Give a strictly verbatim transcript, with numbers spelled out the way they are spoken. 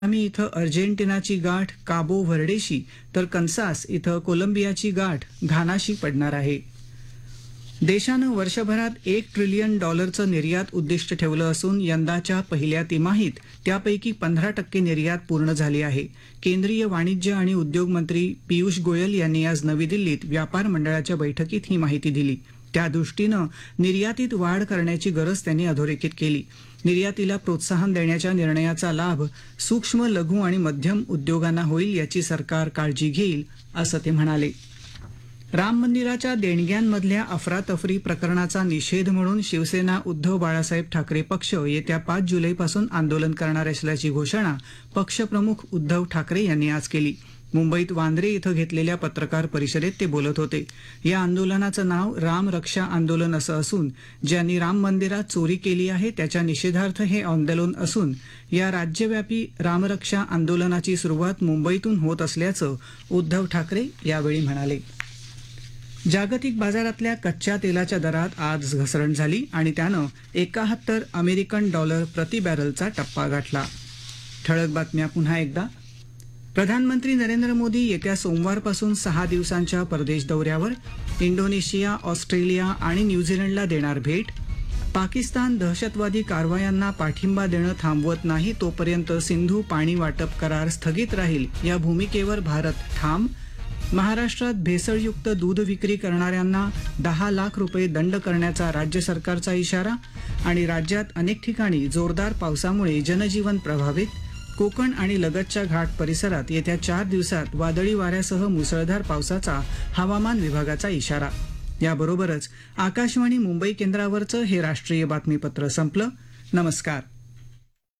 Miami इथं अर्जेंटिनाची गाठ काबो व्हर्डेशी तर कन्सास इथं कोलंबियाची गाठ घानाशी पडणार आहे. देशानं वर्षभरात एक ट्रिलियन डॉलरचं निर्यात उद्दिष्ट ठेवलं असून यंदाच्या पहिल्या तिमाहीत त्यापैकी पंधरा टक्के निर्यात पूर्ण झाली आहे. केंद्रीय वाणिज्य आणि उद्योग मंत्री पियुष गोयल यांनी आज नवी दिल्लीत व्यापार मंडळाच्या बैठकीत ही माहिती दिली. त्या दृष्टीनं निर्यातीत वाढ करण्याची गरज त्यांनी अधोरेखित केली. निर्यातीला प्रोत्साहन देण्याच्या निर्णयाचा लाभ सूक्ष्म लघु आणि मध्यम उद्योगांना होईल याची सरकार काळजी घेईल असं ते म्हणाले. राम मंदिराच्या देणग्यांमधल्या अफरातफरी प्रकरणाचा निषेध म्हणून शिवसेना उद्धव बाळासाहेब ठाकरे पक्ष येत्या पाच जुलैपासून आंदोलन करणार असल्याची घोषणा पक्षप्रमुख उद्धव ठाकरे यांनी आज केली. मुंबईत वांद्रे इथं घेतलेल्या पत्रकार परिषदेत ते बोलत होते. या आंदोलनाचं नाव राम रक्षा आंदोलन असं असून ज्यांनी राम मंदिरात चोरी केली आहे त्याच्या निषेधार्थ हे आंदोलन असून या राज्यव्यापी रामरक्षा आंदोलनाची सुरुवात मुंबईतून होत असल्याचं उद्धव ठाकरे यावेळी म्हणाले. जागतिक बाजारातल्या कच्च्या तेलाच्या दरात आज घसरण झाली आणि त्यानं एकाहत्तर अमेरिकन डॉलर प्रति बॅरलचा टप्पा गाठला. ठळक बातम्या पुन्हा एकदा. प्रधानमंत्री नरेंद्र मोदी येत्या सोमवारपासून सहा दिवसांच्या परदेश दौऱ्यावर. इंडोनेशिया, ऑस्ट्रेलिया आणि न्यूझीलंडला देणार भेट. पाकिस्तान दहशतवादी कारवायांना पाठिंबा देणं थांबवत नाही तोपर्यंत सिंधू पाणी वाटप करार स्थगित राहील या भूमिकेवर भारत ठाम. महाराष्ट्रात भेसळयुक्त दूध विक्री करणाऱ्यांना दहा लाख रुपये दंड करण्याचा राज्य सरकारचा इशारा. आणि राज्यात अनेक ठिकाणी जोरदार पावसामुळे जनजीवन प्रभावित. कोकण आणि लगतच्या घाट परिसरात येत्या चार दिवसात वादळी वाऱ्यासह मुसळधार पावसाचा हवामान विभागाचा इशारा. याबरोबरच आकाशवाणी मुंबई केंद्रावरचं हे राष्ट्रीय बातमीपत्र संपलं. नमस्कार.